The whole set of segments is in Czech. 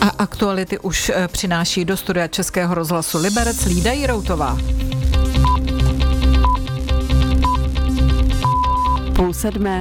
A aktuality už přináší do studia Českého rozhlasu Liberec Lída Jiroutová. 6:30.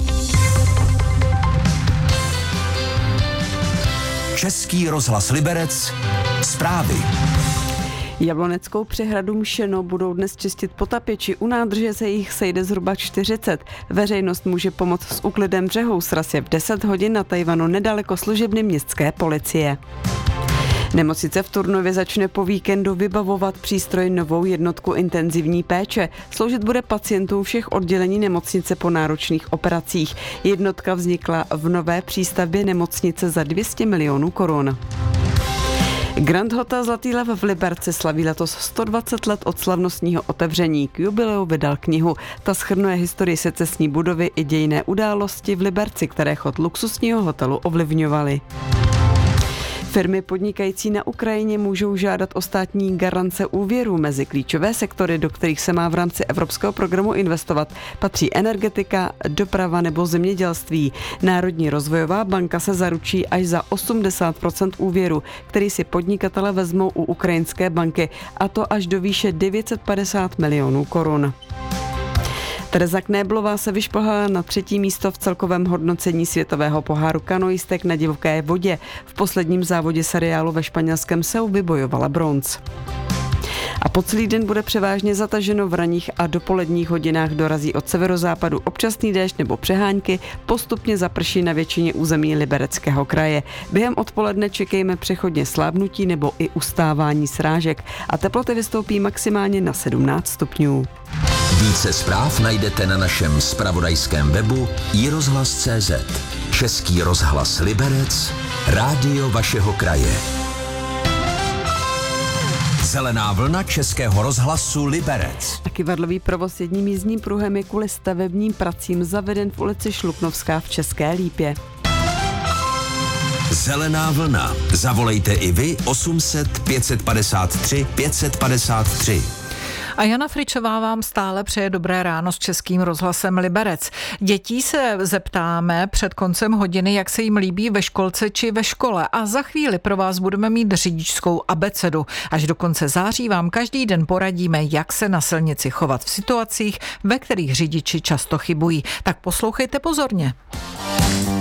Český rozhlas Liberec. Zprávy. Jabloneckou přehradu Mšeno budou dnes čistit potapěči. U nádrže se jich sejde zhruba 40. Veřejnost může pomoct s úklidem břehů. Sraz je v 10 hodin na Tajvanu nedaleko služebny městské policie. Nemocnice v Turnově začne po víkendu vybavovat přístroj novou jednotku intenzivní péče. Sloužit bude pacientům všech oddělení nemocnice po náročných operacích. Jednotka vznikla v nové přístavbě nemocnice za 200 milionů korun. Grand Hotel Zlatý lev v Liberci slaví letos 120 let od slavnostního otevření. K jubileu vydal knihu. Ta shrnuje historii secesní budovy i dějinné události v Liberci, které chod luxusního hotelu ovlivňovaly. Firmy podnikající na Ukrajině můžou žádat o státní garance úvěrů. Mezi klíčové sektory, do kterých se má v rámci evropského programu investovat, patří energetika, doprava nebo zemědělství. Národní rozvojová banka se zaručí až za 80% úvěru, který si podnikatele vezmou u ukrajinské banky, a to až do výše 950 milionů korun. Tereza Knéblová se vyšplhala na 3. místo v celkovém hodnocení světového poháru kanoistek na divoké vodě. V posledním závodě seriálu ve španělském Seu vybojovala bronz. A po celý den bude převážně zataženo, v ranních a dopoledních hodinách dorazí od severozápadu občasný déšť nebo přehánky, postupně zaprší na většině území Libereckého kraje. Během odpoledne čekejme přechodně slábnutí nebo i ustávání srážek a teploty vystoupí maximálně na 17 stupňů. Více zpráv najdete na našem zpravodajském webu iRozhlas.cz. Český rozhlas Liberec, rádio vašeho kraje. Zelená vlna Českého rozhlasu Liberec. A kyvadlový provoz jedním jízdním pruhem je kvůli stavebním pracím zaveden v ulici Šluknovská v České Lípě. Zelená vlna. Zavolejte i vy 800 553 553. A Jana Fričová vám stále přeje dobré ráno s Českým rozhlasem Liberec. Dětí se zeptáme před koncem hodiny, jak se jim líbí ve školce či ve škole, a za chvíli pro vás budeme mít řidičskou abecedu. Až do konce září vám každý den poradíme, jak se na silnici chovat v situacích, ve kterých řidiči často chybují. Tak poslouchejte pozorně.